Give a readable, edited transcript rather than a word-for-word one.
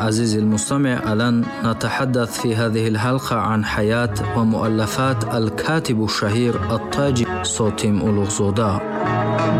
عزيزي المستمع، الآن نتحدث في هذه الحلقة عن حياة ومؤلفات الكاتب الشهير الطاجي سوتيم أولوغزودا.